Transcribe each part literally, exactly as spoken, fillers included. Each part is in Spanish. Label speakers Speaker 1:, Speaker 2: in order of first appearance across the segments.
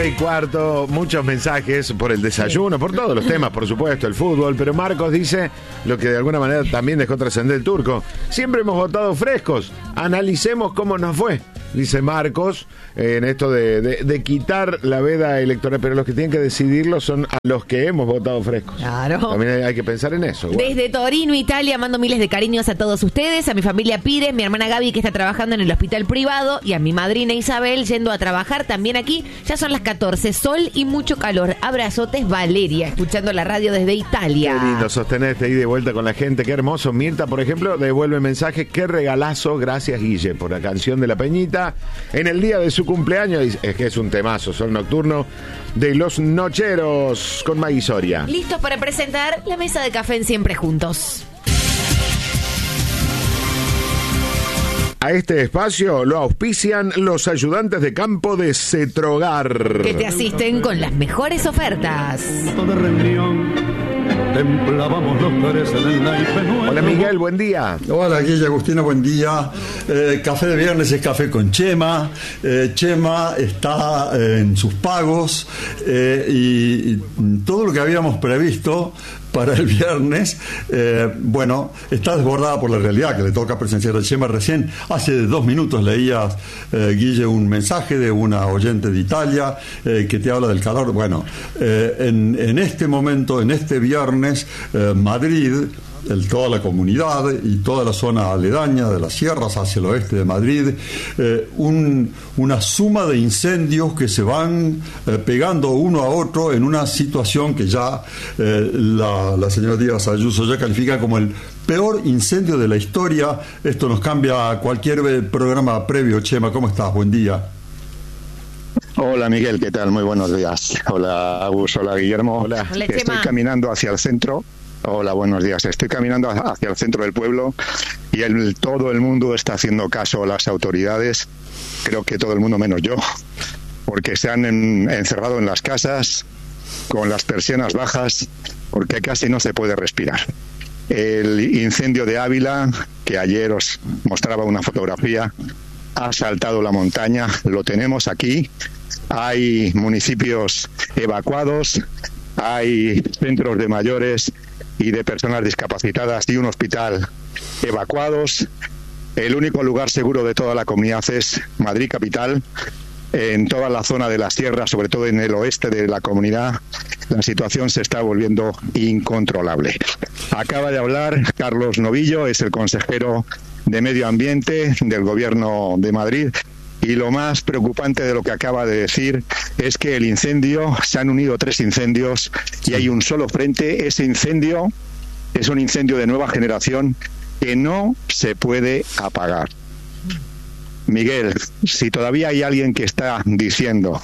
Speaker 1: nueve y cuarto, muchos mensajes por el desayuno, por todos los temas, por supuesto, el fútbol, pero Marcos dice lo que de alguna manera también dejó trascender el turco. Siempre hemos votado frescos, analicemos cómo nos fue, dice Marcos, eh, en esto de, de, de quitar la veda electoral, pero los que tienen que decidirlo son a los que hemos votado frescos.
Speaker 2: Claro.
Speaker 1: También hay, hay que pensar en eso. Bueno.
Speaker 2: Desde Torino, Italia, mando miles de cariños a todos ustedes, a mi familia Pires, mi hermana Gaby que está trabajando en el hospital privado y a mi madrina Isabel yendo a trabajar también aquí. Ya son las catorce, sol y mucho calor. Abrazotes, Valeria, escuchando la radio desde Italia.
Speaker 1: Qué lindo sostenerte ahí de vuelta con la gente, qué hermoso. Mirta, por ejemplo, devuelve mensaje, qué regalazo, gracias Guille, por la canción de La Peñita. En el día de su cumpleaños, es que es un temazo, Sol Nocturno de Los Nocheros con Maggie Soria.
Speaker 2: Listos para presentar la mesa de café en Siempre Juntos.
Speaker 1: A este espacio lo auspician los ayudantes de campo de Cetrogar,
Speaker 2: que te asisten con las mejores ofertas.
Speaker 1: Hola Miguel, buen día.
Speaker 3: Hola Guilla, Agustina, buen día. Eh, café de viernes es café con Chema. Eh, Chema está eh, en sus pagos eh, y, y todo lo que habíamos previsto para el viernes, eh, bueno, está desbordada por la realidad que le toca presenciar a Chema. Recién, hace dos minutos leías, eh, Guille, un mensaje de una oyente de Italia eh, que te habla del calor. Bueno, eh, en, en este momento, en este viernes, eh, Madrid, el, toda la comunidad y toda la zona aledaña de las sierras hacia el oeste de Madrid, eh, un, una suma de incendios que se van eh, pegando uno a otro en una situación que ya eh, la, la señora Díaz Ayuso ya califica como el peor incendio de la historia. Esto nos cambia a cualquier programa previo. Chema, ¿cómo estás? Buen día.
Speaker 4: Hola Miguel, ¿qué tal? Muy buenos días. Hola Agus, hola Guillermo.
Speaker 2: Hola. Hola,
Speaker 4: Estoy
Speaker 2: Chema.
Speaker 4: caminando hacia el centro. Hola, buenos días. Estoy caminando hacia el centro del pueblo y el, todo el mundo está haciendo caso a las autoridades. Creo que todo el mundo menos yo, porque se han en, encerrado en las casas con las persianas bajas, porque casi no se puede respirar. El incendio de Ávila, que ayer os mostraba una fotografía, ha saltado la montaña, lo tenemos aquí. Hay municipios evacuados, hay centros de mayores y de personas discapacitadas y un hospital evacuados. El único lugar seguro de toda la comunidad es Madrid capital. En toda la zona de la sierra, sobre todo en el oeste de la comunidad, la situación se está volviendo incontrolable. Acaba de hablar Carlos Novillo, es el consejero de Medio Ambiente del Gobierno de Madrid. Y lo más preocupante de lo que acaba de decir es que el incendio, se han unido tres incendios y hay un solo frente. Ese incendio es un incendio de nueva generación que no se puede apagar. Miguel, si todavía hay alguien que está diciendo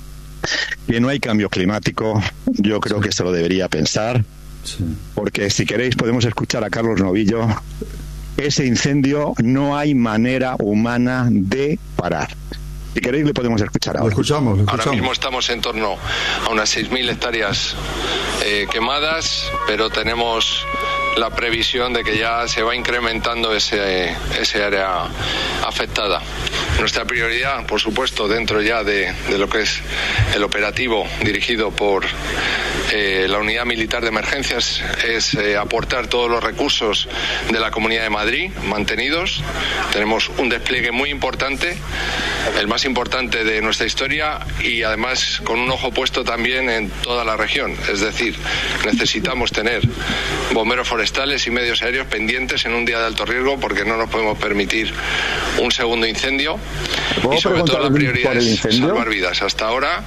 Speaker 4: que no hay cambio climático, yo creo que se lo debería pensar, porque si queréis podemos escuchar a Carlos Novillo. Ese incendio no hay manera humana de parar. Si queréis le podemos escuchar ahora.
Speaker 3: Lo escuchamos, lo escuchamos.
Speaker 5: Ahora mismo estamos en torno a unas seis mil hectáreas eh, quemadas, pero tenemos la previsión de que ya se va incrementando ese, ese área afectada. Nuestra prioridad, por supuesto, dentro ya de, de lo que es el operativo dirigido por eh, la Unidad Militar de Emergencias, es eh, aportar todos los recursos de la Comunidad de Madrid mantenidos. Tenemos un despliegue muy importante, el más importante de nuestra historia, y además con un ojo puesto también en toda la región. Es decir, necesitamos tener bomberos forestales y medios aéreos pendientes en un día de alto riesgo, porque no nos podemos permitir un segundo incendio. Y sobre todo la prioridad es salvar vidas. Hasta ahora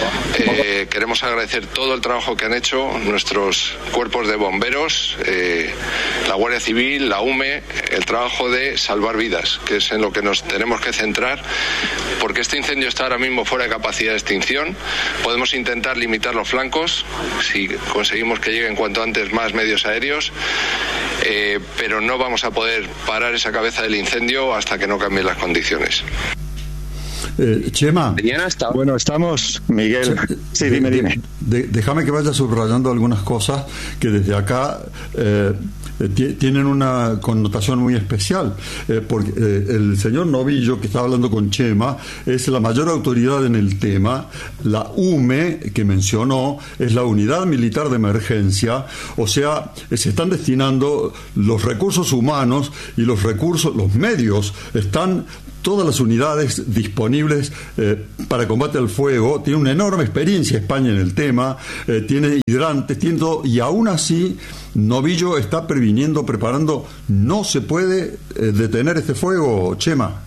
Speaker 5: eh, queremos agradecer todo el trabajo que han hecho nuestros cuerpos de bomberos, eh, la Guardia Civil, la U M E, el trabajo de salvar vidas, que es en lo que nos tenemos que centrar, porque este incendio está ahora mismo fuera de capacidad de extinción. Podemos intentar limitar los flancos si conseguimos que lleguen cuanto antes más medios aéreos, eh, pero no vamos a poder parar esa cabeza del incendio hasta que no cambien las condiciones.
Speaker 3: Eh, Chema.
Speaker 4: Bueno, estamos, Miguel. Sí, dime, dime.
Speaker 3: De, de, déjame que vaya subrayando algunas cosas que desde acá eh, t- tienen una connotación muy especial. Eh, porque eh, el señor Novillo, que está hablando con Chema, es la mayor autoridad en el tema. La U M E, que mencionó, es la Unidad Militar de Emergencia. O sea, se están destinando los recursos humanos y los recursos, los medios, están todas las unidades disponibles eh, para combate al fuego. Tiene una enorme experiencia España en el tema, eh, tiene hidrantes, tiene todo, y aún así Novillo está previniendo, preparando. No se puede eh, detener este fuego, Chema.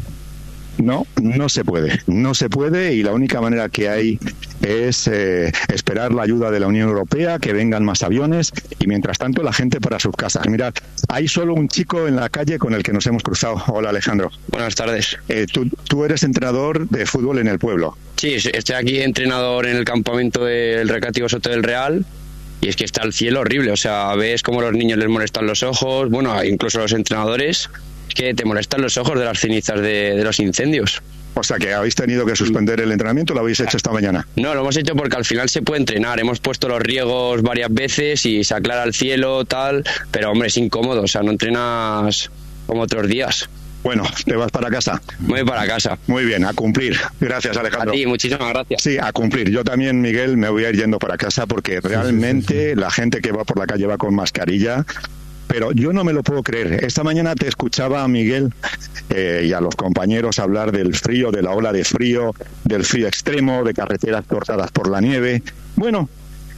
Speaker 4: No, no se puede, no se puede, y la única manera que hay es eh, esperar la ayuda de la Unión Europea, que vengan más aviones, y mientras tanto la gente para sus casas. Mirad, hay solo un chico en la calle con el que nos hemos cruzado. Hola, Alejandro.
Speaker 6: Buenas tardes.
Speaker 4: Eh, tú, tú eres entrenador de fútbol en el pueblo.
Speaker 6: Sí, estoy aquí entrenador en el campamento del Recreativo Soto del Real, y es que está el cielo horrible, o sea, ves cómo a los niños les molestan los ojos, bueno, incluso a los entrenadores, que te molestan los ojos de las cenizas de, de los incendios.
Speaker 4: O sea, que habéis tenido que suspender el entrenamiento, ¿lo habéis hecho esta mañana?
Speaker 6: No, lo hemos hecho porque al final se puede entrenar. Hemos puesto los riegos varias veces y se aclara el cielo, tal, pero hombre, es incómodo, o sea, no entrenas como otros días.
Speaker 4: Bueno, ¿te vas para casa?
Speaker 6: Voy para casa.
Speaker 4: Muy bien, a cumplir. Gracias, Alejandro.
Speaker 6: A ti, muchísimas gracias.
Speaker 4: Sí, a cumplir. Yo también, Miguel, me voy a ir yendo para casa porque realmente sí, sí, sí. La gente que va por la calle va con mascarilla. Pero yo no me lo puedo creer. Esta mañana te escuchaba a Miguel eh, y a los compañeros hablar del frío, de la ola de frío, del frío extremo, de carreteras cortadas por la nieve. Bueno,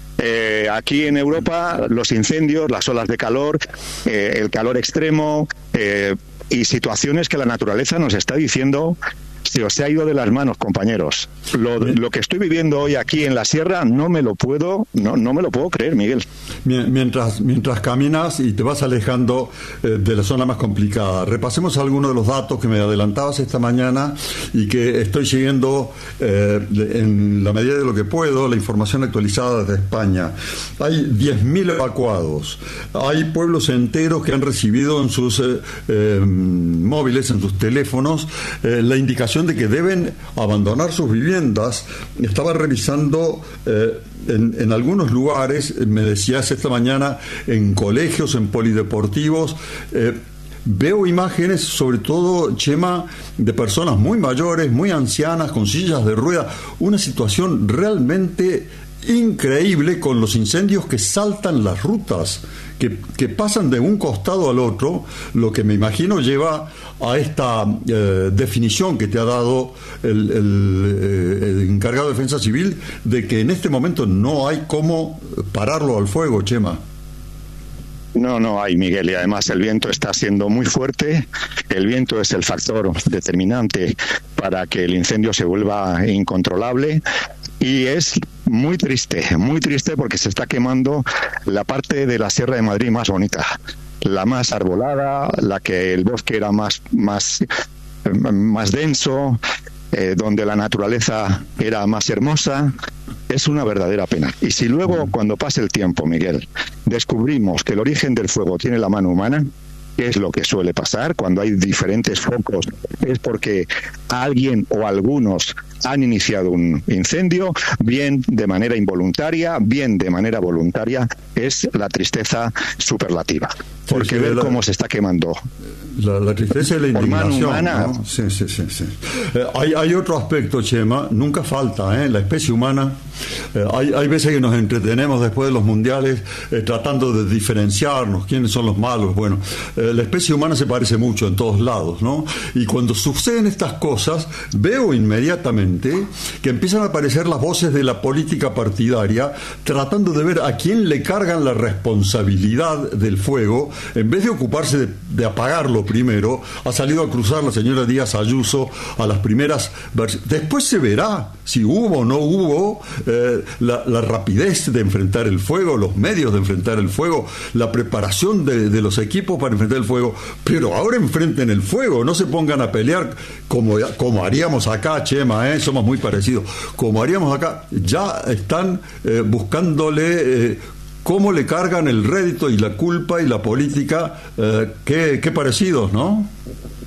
Speaker 4: eh, aquí en Europa los incendios, las olas de calor, eh, el calor extremo eh, y situaciones que la naturaleza nos está diciendo se os ha ido de las manos, compañeros. Lo, lo que estoy viviendo hoy aquí en la sierra no me lo puedo, no, no me lo puedo creer, Miguel.
Speaker 3: Mientras, mientras caminas y te vas alejando eh, de la zona más complicada, repasemos algunos de los datos que me adelantabas esta mañana y que estoy siguiendo eh, en la medida de lo que puedo, la información actualizada desde España. Hay diez mil evacuados, hay pueblos enteros que han recibido en sus eh, eh, móviles, en sus teléfonos, eh, la indicación de que deben abandonar sus viviendas. Estaba revisando eh, en, en algunos lugares, me decías esta mañana, en colegios, en polideportivos, eh, veo imágenes, sobre todo, Chema, de personas muy mayores, muy ancianas, con sillas de ruedas, una situación realmente increíble con los incendios que saltan las rutas, que, que pasan de un costado al otro, lo que me imagino lleva a esta eh, definición que te ha dado el, el, eh, el encargado de Defensa Civil de que en este momento no hay cómo pararlo al fuego, Chema.
Speaker 4: No, no hay, Miguel, y además el viento está siendo muy fuerte. El viento es el factor determinante para que el incendio se vuelva incontrolable. Y es muy triste, muy triste porque se está quemando la parte de la Sierra de Madrid más bonita, la más arbolada, la que el bosque era más, más, más denso, eh, donde la naturaleza era más hermosa. Es una verdadera pena. Y si luego, cuando pase el tiempo, Miguel, descubrimos que el origen del fuego tiene la mano humana, que es lo que suele pasar cuando hay diferentes focos, es porque alguien o algunos han iniciado un incendio, bien de manera involuntaria, bien de manera voluntaria, es la tristeza superlativa. Porque sí, sí, ver la, cómo se está quemando.
Speaker 3: La, la tristeza y la indignación, ¿no? Sí, sí, sí, sí. Eh, hay, hay otro aspecto, Chema, nunca falta, ¿eh? La especie humana. Eh, hay, hay veces que nos entretenemos después de los mundiales eh, tratando de diferenciarnos, quiénes son los malos. Bueno, eh, la especie humana se parece mucho en todos lados, ¿no? Y cuando suceden estas cosas, veo inmediatamente que empiezan a aparecer las voces de la política partidaria tratando de ver a quién le cargan la responsabilidad del fuego, en vez de ocuparse de, de apagarlo primero. Ha salido a cruzar la señora Díaz Ayuso a las primeras versiones. Después se verá si hubo o no hubo eh, la, la rapidez de enfrentar el fuego, los medios de enfrentar el fuego, la preparación de, de los equipos para enfrentar el fuego. Pero ahora enfrenten el fuego, no se pongan a pelear como, como haríamos acá, Chema, ¿eh? Somos muy parecidos. Como haríamos acá, ya están eh, buscándole eh, cómo le cargan el rédito y la culpa y la política. Eh, qué, qué parecidos, ¿no?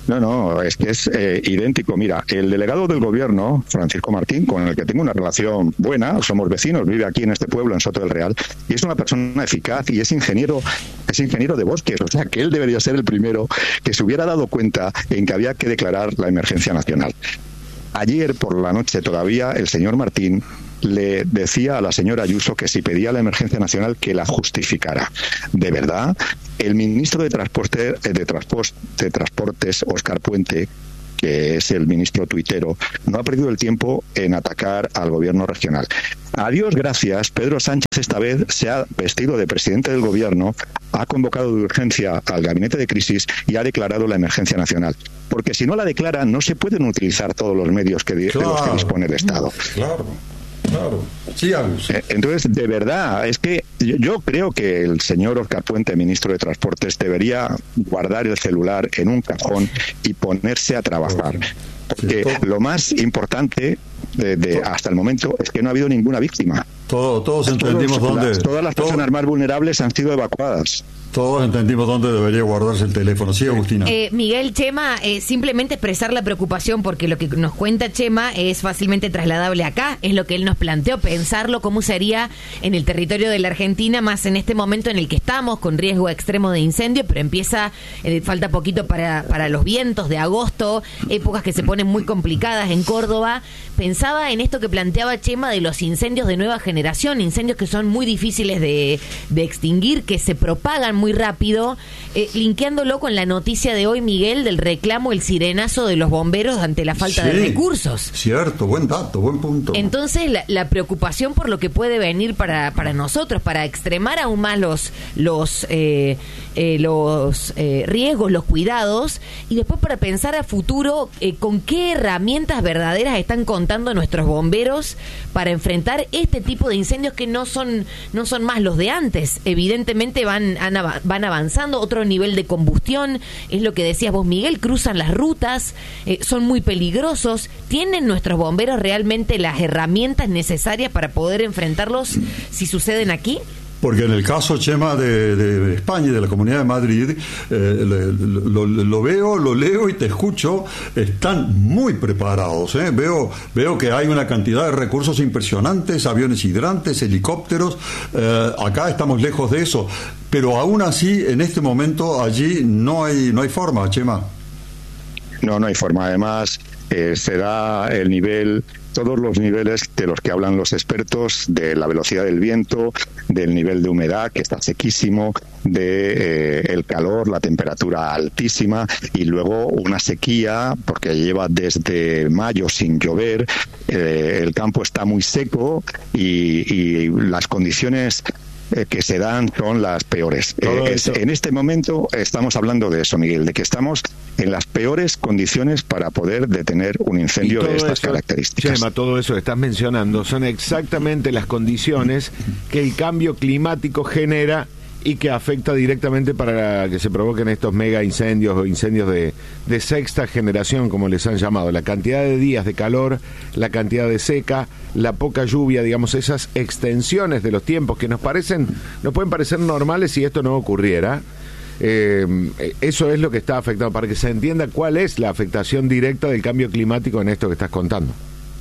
Speaker 4: No, no, es que es eh, idéntico. Mira, el delegado del gobierno, Francisco Martín, con el que tengo una relación buena, somos vecinos, vive aquí en este pueblo, en Soto del Real, y es una persona eficaz y es ingeniero, es ingeniero de bosques, o sea que él debería ser el primero que se hubiera dado cuenta en que había que declarar la emergencia nacional. Ayer por la noche todavía el señor Martín le decía a la señora Ayuso que si pedía la emergencia nacional que la justificara. De verdad, el ministro de Transporte, de, Transport, de Transportes, Óscar Puente, que es el ministro tuitero, no ha perdido el tiempo en atacar al gobierno regional. A Dios gracias, Pedro Sánchez esta vez se ha vestido de presidente del gobierno, ha convocado de urgencia al gabinete de crisis y ha declarado la emergencia nacional. Porque si no la declara, no se pueden utilizar todos los medios que, claro, de los que dispone el Estado.
Speaker 3: Claro. Claro, sí, Agus.
Speaker 4: Entonces, de verdad, es que yo creo que el señor Óscar Puente, ministro de Transportes, debería guardar el celular en un cajón y ponerse a trabajar. Porque lo más importante de, de hasta el momento es que no ha habido ninguna víctima.
Speaker 3: Todo, todos entendimos
Speaker 4: todos,
Speaker 3: dónde.
Speaker 4: Las, todas las personas todo, más vulnerables han sido evacuadas.
Speaker 3: Todos entendimos dónde debería guardarse el teléfono. Sí, Agustina.
Speaker 2: Eh, Miguel, Chema, eh, simplemente expresar la preocupación porque lo que nos cuenta Chema es fácilmente trasladable acá, es lo que él nos planteó, pensarlo cómo sería en el territorio de la Argentina, más en este momento en el que estamos, con riesgo extremo de incendio, pero empieza, eh, falta poquito para, para los vientos de agosto, épocas que se ponen muy complicadas en Córdoba. Pensaba en esto que planteaba Chema de los incendios de nueva generación, incendios que son muy difíciles de, de extinguir, que se propagan muy rápido, eh, linkeándolo con la noticia de hoy, Miguel, del reclamo, el sirenazo de los bomberos ante la falta
Speaker 3: sí,
Speaker 2: de recursos.
Speaker 3: Cierto, buen dato, buen punto.
Speaker 2: Entonces, la, la preocupación por lo que puede venir para, para nosotros, para extremar aún más los los eh, eh, los eh, riesgos, los cuidados, y después para pensar a futuro eh, con qué herramientas verdaderas están contando nuestros bomberos para enfrentar este tipo de incendios que no son no son más los de antes. Evidentemente van han avanzado van avanzando, otro nivel de combustión, es lo que decías vos, Miguel, cruzan las rutas, eh, son muy peligrosos. ¿Tienen nuestros bomberos realmente las herramientas necesarias para poder enfrentarlos si suceden aquí?
Speaker 3: Porque en el caso, Chema, de, de España y de la Comunidad de Madrid, eh, lo, lo, lo veo, lo leo y te escucho, están muy preparados. ¿eh? Veo, veo que hay una cantidad de recursos impresionantes, aviones hidrantes, helicópteros. Eh, acá estamos lejos de eso. Pero aún así, en este momento, allí no hay, no hay forma, Chema.
Speaker 4: No, no hay forma. Además, eh, se da el nivel... todos los niveles de los que hablan los expertos, de la velocidad del viento, del nivel de humedad, que está sequísimo, de eh, el calor, la temperatura altísima, y luego una sequía, porque lleva desde mayo sin llover, eh, el campo está muy seco y, y las condiciones que se dan son las peores. Eh, es, en este momento estamos hablando de eso, Miguel, de que estamos en las peores condiciones para poder detener un incendio de estas
Speaker 1: eso,
Speaker 4: características.
Speaker 1: Chema, todo eso que estás mencionando son exactamente las condiciones que el cambio climático genera y que afecta directamente para que se provoquen estos mega incendios o incendios de, de sexta generación, como les han llamado. La cantidad de días de calor, la cantidad de seca, la poca lluvia, digamos, esas extensiones de los tiempos que nos parecen, nos pueden parecer normales si esto no ocurriera. Eh, eso es lo que está afectando, para que se entienda cuál es la afectación directa del cambio climático en esto que estás contando.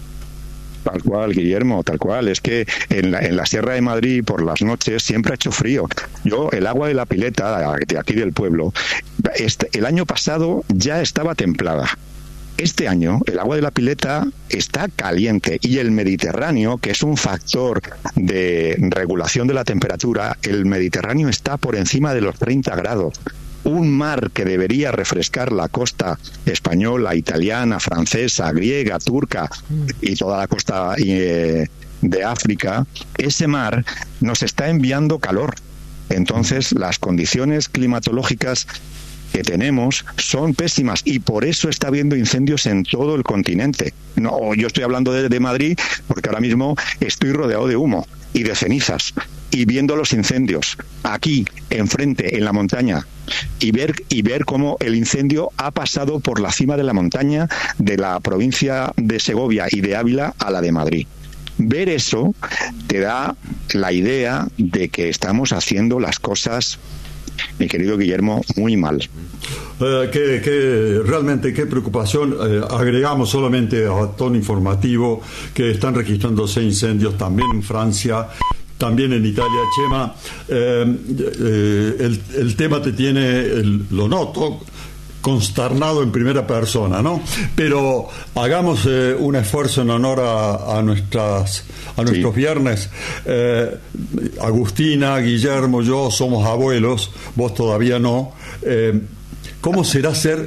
Speaker 4: Tal cual, Guillermo, tal cual. Es que en la, en la Sierra de Madrid por las noches siempre ha hecho frío. Yo, el agua de la pileta de aquí del pueblo, este, el año pasado ya estaba templada. Este año el agua de la pileta está caliente y el Mediterráneo, que es un factor de regulación de la temperatura, el Mediterráneo está por encima de los treinta grados. Un mar que debería refrescar la costa española, italiana, francesa, griega, turca y toda la costa eh, de África, ese mar nos está enviando calor. Entonces, las condiciones climatológicas que tenemos son pésimas y por eso está habiendo incendios en todo el continente. No, yo estoy hablando de, de Madrid porque ahora mismo estoy rodeado de humo y de cenizas y viendo los incendios aquí enfrente en la montaña y ver y ver cómo el incendio ha pasado por la cima de la montaña de la provincia de Segovia y de Ávila a la de Madrid. Ver eso te da la idea de que estamos haciendo las cosas mi querido Guillermo, muy mal.
Speaker 3: Eh, que, que realmente qué preocupación. Eh, agregamos solamente a tono informativo que están registrándose incendios también en Francia, también en Italia. Chema, eh, eh, el, el tema te tiene, el, lo noto, consternado en primera persona, ¿no? Pero hagamos eh, un esfuerzo en honor a, a nuestras a nuestros sí. viernes. Eh, Agustina, Guillermo, yo somos abuelos, vos todavía no. Eh, ¿Cómo será ser?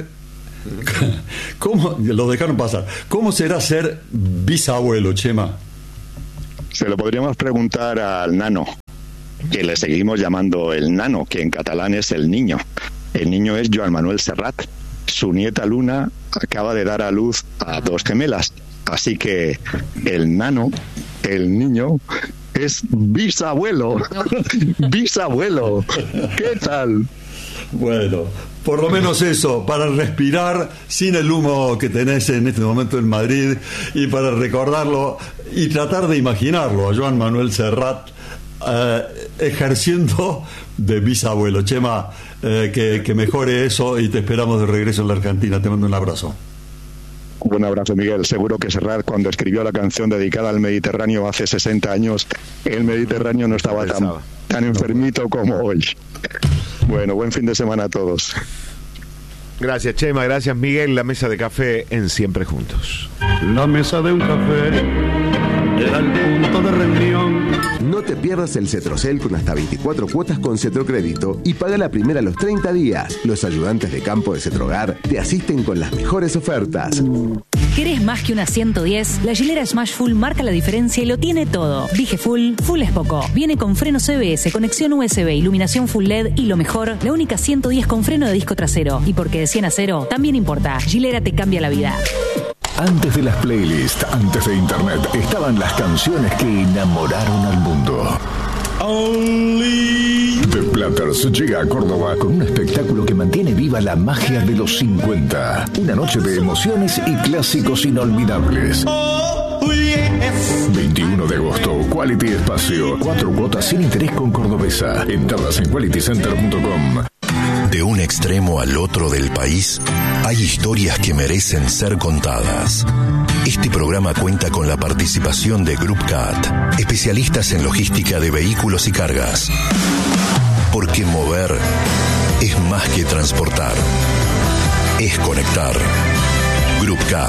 Speaker 3: ¿Cómo lo dejaron pasar? ¿Cómo será ser bisabuelo, Chema?
Speaker 4: Se lo podríamos preguntar al nano, que le seguimos llamando el nano, que en catalán es el niño. El niño es Joan Manuel Serrat. Su nieta Luna acaba de dar a luz a dos gemelas. Así que el nano, el niño, es bisabuelo. Bisabuelo. ¿Qué tal?
Speaker 3: Bueno, por lo menos eso, para respirar sin el humo que tenés en este momento en Madrid, y para recordarlo y tratar de imaginarlo a Joan Manuel Serrat eh, ejerciendo de bisabuelo. Chema, eh, que, que mejore eso, y te esperamos de regreso en la Argentina. Te mando un abrazo.
Speaker 4: Un abrazo, Miguel. Seguro que Serrat, cuando escribió la canción dedicada al Mediterráneo hace sesenta años, el Mediterráneo no estaba tan, tan enfermito como hoy. Bueno, buen fin de semana a todos.
Speaker 1: Gracias, Chema. Gracias, Miguel. La mesa de café en Siempre Juntos.
Speaker 7: La mesa de un café era el punto de reunión.
Speaker 8: No te pierdas el Cetrocel con hasta veinticuatro cuotas con Cetrocrédito y paga la primera a los treinta días. Los ayudantes de campo de Cetrogar te asisten con las mejores ofertas.
Speaker 9: ¿Querés más que una ciento diez? La Gilera Smash Full marca la diferencia y lo tiene todo. Dije Full, Full es poco. Viene con freno C B S, conexión U S B, iluminación Full L E D y lo mejor, la única ciento diez con freno de disco trasero. Y porque de cien a cero también importa. Gilera te cambia la vida.
Speaker 10: Antes de las playlists, antes de internet, estaban las canciones que enamoraron al mundo. The Platters llega a Córdoba con un espectáculo que mantiene viva la magia de los cincuenta. Una noche de emociones y clásicos inolvidables. veintiuno de agosto, Quality Espacio. Cuatro cuotas sin interés con Cordobesa. Entradas en quality center punto com.
Speaker 11: De un extremo al otro del país, hay historias que merecen ser contadas. Este programa cuenta con la participación de Group Cat, especialistas en logística de vehículos y cargas. Porque mover es más que transportar, es conectar. Group Cat.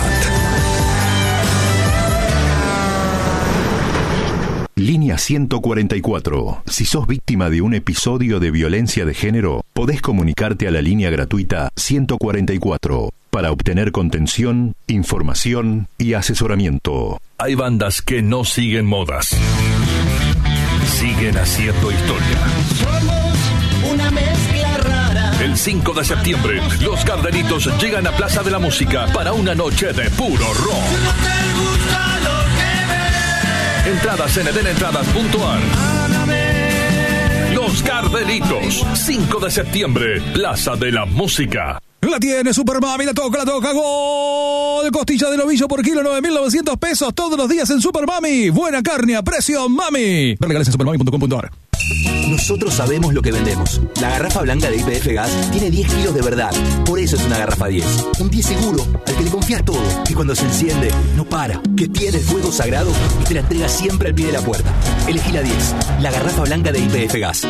Speaker 11: Línea ciento cuarenta y cuatro. Si sos víctima de un episodio de violencia de género, podés comunicarte a la línea gratuita ciento cuarenta y cuatro para obtener contención, información y asesoramiento.
Speaker 12: Hay bandas que no siguen modas. Siguen haciendo historia.
Speaker 13: Somos una mezcla rara.
Speaker 12: El cinco de septiembre, los Gardenitos llegan a Plaza de la Música para una noche de puro rock.
Speaker 13: Si no te gusta lo que ves,
Speaker 12: entradas en eden entradas punto a r. Los Gardenitos, cinco de septiembre, Plaza de la Música.
Speaker 14: La tiene Super Mami, la toca, la toca, gol. Costilla de novillo por kilo, nueve mil novecientos pesos todos los días en Super Mami. Buena carne a precio Mami. Ver legales en supermami punto com punto a r.
Speaker 15: Nosotros sabemos lo que vendemos. La garrafa blanca de Y P F Gas tiene diez kilos de verdad. Por eso es una garrafa diez. Un diez seguro, al que le confías todo. Que cuando se enciende, no para. Que tiene el fuego sagrado y te la entrega siempre al pie de la puerta. Elegí la diez. La garrafa blanca de Y P F Gas.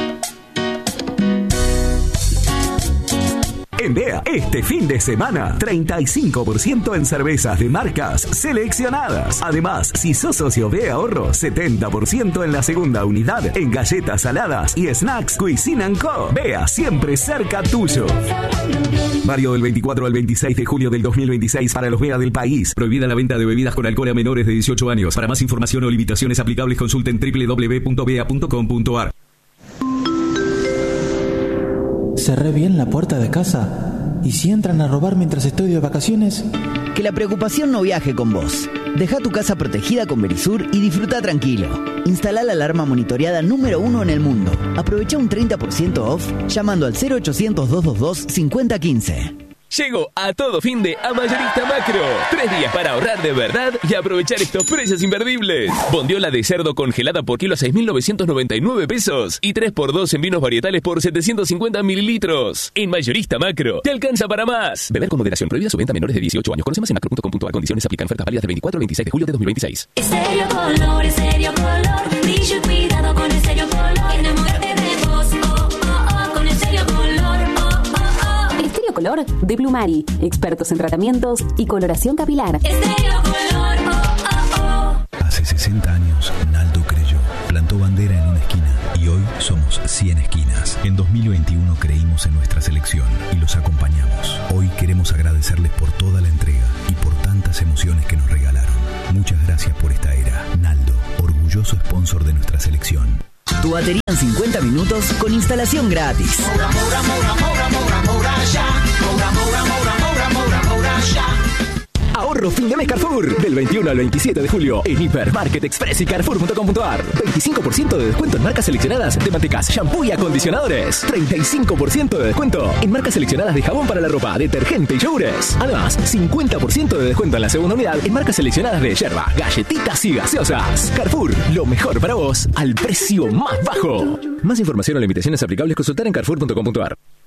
Speaker 16: En D E A, este fin de semana, treinta y cinco por ciento en cervezas de marcas seleccionadas. Además, si sos socio de Ahorro, setenta por ciento en la segunda unidad en galletas saladas y snacks Cuisine and Co. D E A, siempre cerca tuyo. Válido del veinticuatro al veintiséis de julio del dos mil veintiséis para los B E A del país. Prohibida la venta de bebidas con alcohol a menores de dieciocho años. Para más información o limitaciones aplicables, consulten doble u doble u doble u punto b e a punto com punto a r.
Speaker 17: ¿Cerré bien la puerta de casa? ¿Y si entran a robar mientras estoy de vacaciones?
Speaker 18: Que la preocupación no viaje con vos. Deja tu casa protegida con Verisur y disfruta tranquilo. Instala la alarma monitoreada número uno en el mundo. Aprovecha un treinta por ciento off llamando al cero ochocientos, doscientos veintidós, cincuenta quince.
Speaker 19: Llegó a todo fin de a Mayorista Macro. Tres días para ahorrar de verdad y aprovechar estos precios imperdibles. Bondiola de cerdo congelada por kilo a seis mil novecientos noventa y nueve pesos. Y tres por dos en vinos varietales por setecientos cincuenta mililitros. En Mayorista Macro, te alcanza para más. Beber con moderación. Prohibida su venta a menores de dieciocho años. Conoce más en macro punto com punto a. Condiciones aplican. Ofertas válidas del veinticuatro al veintiséis de julio de dos mil veintiséis.
Speaker 13: Estéreo Color, Estéreo Color. Brillo y cuidado con Estéreo Color. Enamórate de vos, oh, oh, oh. Con Estéreo Color, oh, oh, oh.
Speaker 20: Estéreo Color de Plumari. Expertos en tratamientos y coloración capilar.
Speaker 13: Estéreo Color, oh, oh, oh.
Speaker 21: Hace sesenta años, Naldo creyó. Plantó bandera en una esquina y hoy somos cien esquinas. En dos mil veintiuno creímos en nuestra selección y los acompañamos. Hoy queremos agradecerles por toda la entrega y por tantas emociones que nos regalaron. Muchas gracias por esta era. Naldo, orgulloso sponsor de nuestra selección.
Speaker 18: Tu batería en cincuenta minutos con instalación gratis.
Speaker 13: Moura, moura, moura, moura, moura, moura, ya. Moura, moura, moura, moura, moura, moura, ya.
Speaker 22: Ahorro fin de mes Carrefour. Del veintiuno al veintisiete de julio en Hipermarket Express y Carrefour punto com punto a r. veinticinco por ciento de descuento en marcas seleccionadas de mantecas, shampoo y acondicionadores. treinta y cinco por ciento de descuento en marcas seleccionadas de jabón para la ropa, detergente y yogures. Además, cincuenta por ciento de descuento en la segunda unidad en marcas seleccionadas de yerba, galletitas y gaseosas. Carrefour, lo mejor para vos al precio más bajo. Más información o limitaciones aplicables consultar en carrefour punto com punto a r.